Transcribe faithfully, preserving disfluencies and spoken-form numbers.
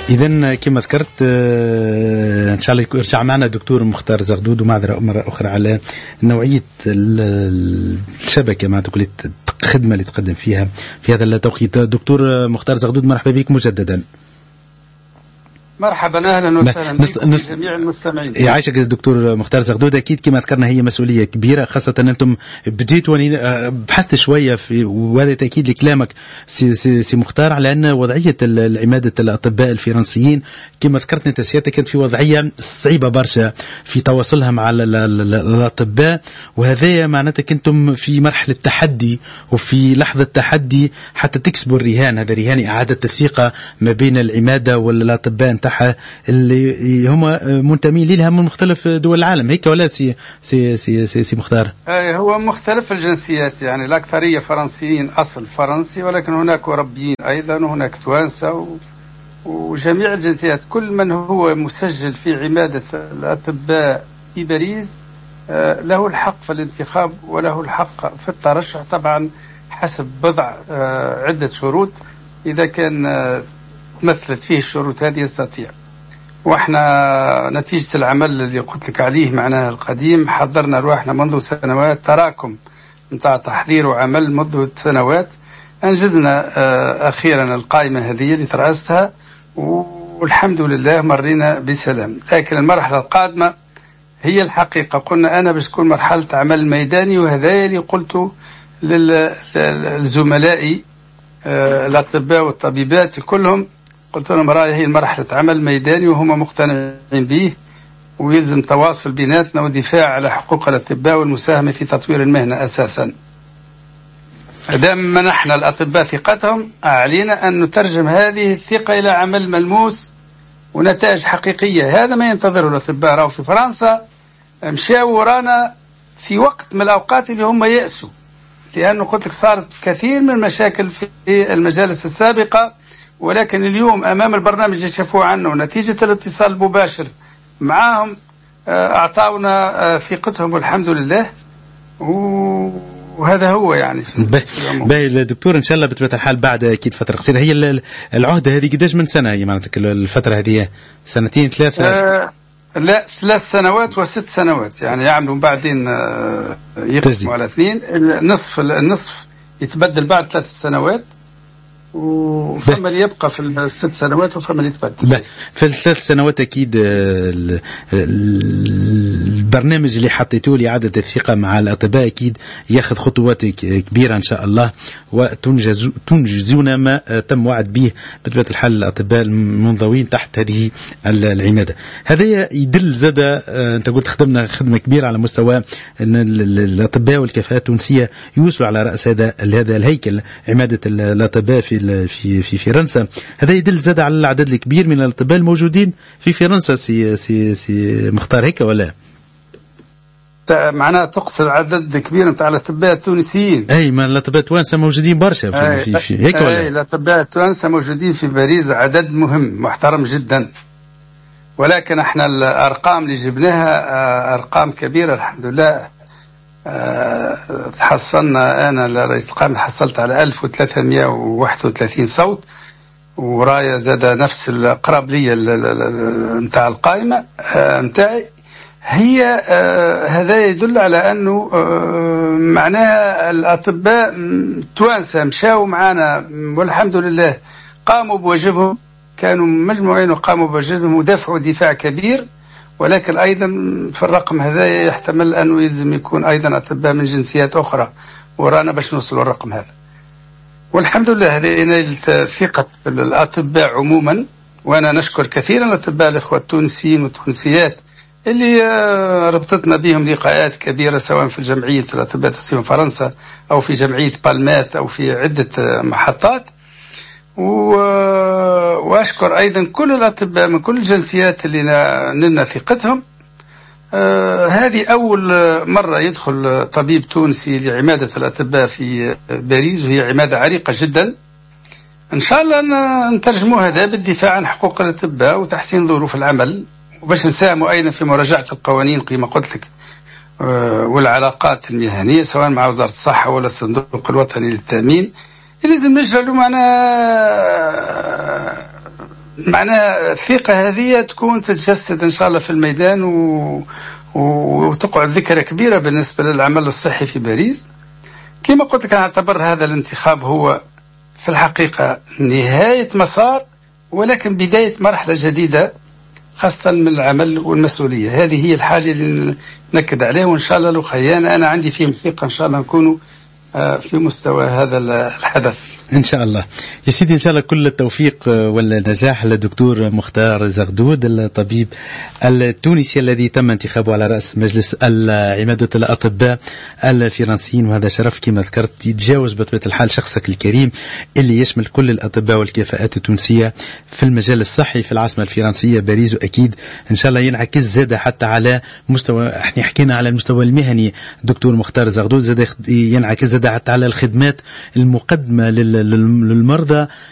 إذن كما ذكرت إن شاء الله يرجع معنا الدكتور مختار زغدود، ومعذرة مرة أخرى على نوعية الشبكة مع الخدمة اللي تقدم فيها في هذا التوقيت. دكتور مختار زغدود، مرحبا بك مجددا. مرحبا، اهلا وسهلا بكم جميع المستمعين. يعيشك الدكتور مختار زغدود. اكيد كما ذكرنا هي مسؤوليه كبيره، خاصه انتم بديتوا بحث شويه في، وهذا تاكيد لكلامك سي, سي, سي مختار، على ان وضعيه عماده الاطباء الفرنسيين كما ذكرت انت سيادتك كانت في وضعيه صعيبه برشا في تواصلها مع الاطباء، وهذا معناتها كنتم في مرحله تحدي وفي لحظه تحدي حتى تكسبوا الرهان. هذا رهان اعاده الثقه ما بين العماده والاطباء اللي هم منتمين لها من مختلف دول العالم، هيك ولا سي سي سي سي, سي مختار؟ هو مختلف الجنسيات، يعني الأكثرية فرنسيين أصل فرنسي، ولكن هناك أوروبيين أيضا، وهناك توانسة و... وجميع الجنسيات. كل من هو مسجل في عمادة الأطباء في باريس له الحق في الانتخاب وله الحق في الترشح، طبعا حسب بضع عدة شروط. إذا كان مثلت فيه الشروط هذه يستطيع. واحنا نتيجة العمل اللي قلت لك عليه معناها القديم، حضرنا رواحنا منذ سنوات، تراكم نتاع تحضير وعمل منذ سنوات. انجزنا اخيرا القائمة هذه اللي ترأستها، والحمد لله مرينا بسلام. لكن المرحلة القادمة هي الحقيقة قلنا أنا باش تكون مرحلة عمل ميداني، وهذا اللي قلته للزملائي الأطباء والطبيبات كلهم، قلت لهم رأي هي مرحلة عمل ميداني وهم مقتنعين به، ويلزم تواصل بيناتنا ودفاع على حقوق الأطباء والمساهمة في تطوير المهنة أساسا. دام منحنا الأطباء ثقتهم، علينا أن نترجم هذه الثقة إلى عمل ملموس ونتائج حقيقية. هذا ما ينتظره الأطباء. راهو في فرنسا مشاو ورانا في وقت من الأوقات اللي هم يأسوا، لأنه قلت لك صارت كثير من المشاكل في المجالس السابقة، ولكن اليوم أمام البرنامج اللي شافوه عنه نتيجة الاتصال المباشر معهم أعطاونا ثقتهم والحمد لله، وهذا هو يعني. باهي الدكتور، إن شاء الله بتبت الحال بعد أكيد فترة قصيرة. هي العهدة هذه قداش من سنة هي معناتك الفترة هذه؟ سنتين ثلاثة؟ آه لا، ثلاث سنوات وست سنوات، يعني يعملوا بعدين يقسموا على اثنين. النصف النصف يتبدل بعد ثلاث سنوات، وفما اللي يبقى في الست سنوات وفما اللي يتبدل في الثلاث سنوات. أكيد البرنامج اللي حطيتوه لإعادة الثقة مع الأطباء أكيد ياخذ خطوات كبيرة إن شاء الله، وتنجز تنجزون ما تم وعد به بطبيعة الحال الأطباء المنضوين تحت هذه العمادة. هذا يدل زاد أنت قلت خدمنا خدمة كبيرة على مستوى أن الأطباء والكفاءات التونسية يوصلوا على رأس هذا هذا الهيكل عمادة الأطباء في في في فرنسا. هذا يدل زاد على العدد الكبير من الأطباء الموجودين في فرنسا. سي سي سي مختار، هيك ولا؟ معناها تقصد عدد كبير نتاع الأطباء التونسيين؟ أي، ما الأطباء التوانسة موجودين برشا في, في, في هيك ولا؟ أي، الأطباء التوانسة موجودين في باريس عدد مهم محترم جدا، ولكن احنا الأرقام اللي جبناها أرقام كبيرة الحمد لله. تحصلنا أنا رئيس القائمة حصلت على ألف وثلاثمائة وواحد وثلاثين صوت، ورايا زاد نفس القراب لي نتاع القائمة نتاعي. هي هذا يدل على أنه معناها الأطباء التوانسة مشاو معنا والحمد لله، قاموا بواجبهم، كانوا مجموعين وقاموا بواجبهم ودافعوا دفاع كبير. ولكن أيضا في الرقم هذا يحتمل أنه يلزم يكون أيضا أطباء من جنسيات أخرى ورانا باش نوصلوا الرقم هذا. والحمد لله هذه نالت ثقة الأطباء عموما، وأنا نشكر كثيرا الأطباء الإخوة التونسيين والتونسيات اللي ربطتنا بهم لقاءات كبيرة، سواء في جمعية الأطباء التونسيين في فرنسا أو في جمعية بالمات أو في عدة محطات. وأشكر أيضا كل الأطباء من كل الجنسيات اللي نلنا ثقتهم. آه هذه أول مرة يدخل طبيب تونسي لعمادة الأطباء في باريس، وهي عمادة عريقة جدا. إن شاء الله نترجموا هذا بالدفاع عن حقوق الأطباء وتحسين ظروف العمل، وباش نساهموا أيضا في مراجعة القوانين كما قلت لك آه والعلاقات المهنية، سواء مع وزارة الصحة ولا الصندوق الوطني للتأمين. لازم نجعلوا معنا معناها الثقة هذه تكون تتجسد إن شاء الله في الميدان و... وتقعد ذكرى كبيرة بالنسبة للعمل الصحي في باريس. كما قلت لك، أعتبر هذا الانتخاب هو في الحقيقة نهاية مسار، ولكن بداية مرحلة جديدة خاصة من العمل والمسؤولية. هذه هي الحاجة اللي نكد عليها، وإن شاء الله لو خيانا أنا عندي فيهم ثقة إن شاء الله نكونوا في مستوى هذا الحدث إن شاء الله. يا سيدي إن شاء الله كل التوفيق والنجاح للدكتور مختار زغدود، الطبيب التونسي الذي تم انتخابه على رأس مجلس عمادة الأطباء الفرنسيين، وهذا شرف كما ذكرت يتجاوز بطبيعة الحال شخصك الكريم اللي يشمل كل الأطباء والكفاءات التونسية في المجال الصحي في العاصمة الفرنسية باريس. وأكيد إن شاء الله ينعكس زاد حتى على مستوى، احنا حكينا على المستوى المهني دكتور مختار زغدود، زاد ينعكس زاد حتى على الخدمات المقدمة للمرضى